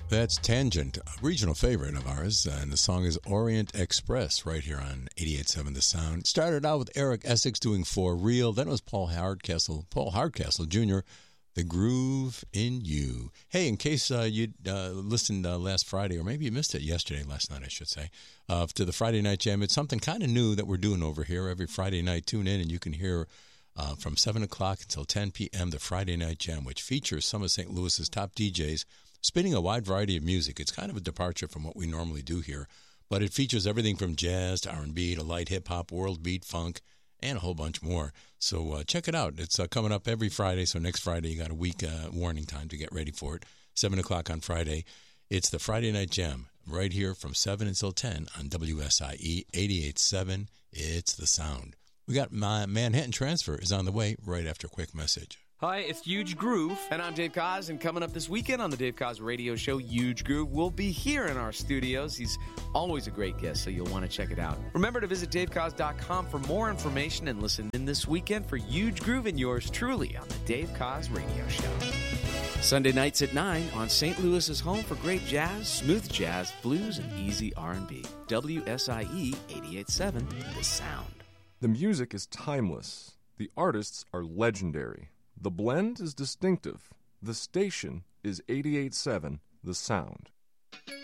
That's Tangent, a regional favorite of ours, and the song is Orient Express right here on 88.7 The Sound. Started out with Eric Essex doing For Real, then it was Paul Hardcastle Jr., The Groove in You. Hey, in case you listened last Friday, or maybe you missed it last night I should say, to the Friday Night Jam, it's something kind of new that we're doing over here. Every Friday night, tune in and you can hear from 7 o'clock until 10 p.m. the Friday Night Jam, which features some of St. Louis's top DJs spinning a wide variety of music. It's kind of a departure from what we normally do here, but it features everything from jazz to R&B to light hip-hop, world beat, funk, and a whole bunch more. So check it out. It's coming up every Friday, so next Friday you got a week warning time to get ready for it. 7 o'clock on Friday. It's the Friday Night Jam right here from 7 until 10 on WSIE 88.7. It's the sound. We got my Manhattan Transfer is on the way right after a quick message. Hi, it's Huge Groove, and I'm Dave Koz, and coming up this weekend on the Dave Koz Radio Show, Huge Groove will be here in our studios. He's always a great guest, so you'll want to check it out. Remember to visit davekoz.com for more information and listen in this weekend for Huge Groove and yours truly on the Dave Koz Radio Show. Sunday nights at 9 on St. Louis's home for great jazz, smooth jazz, blues, and easy R&B. WSIE 88.7, The Sound. The music is timeless. The artists are legendary. The blend is distinctive. The station is 88.7, The Sound.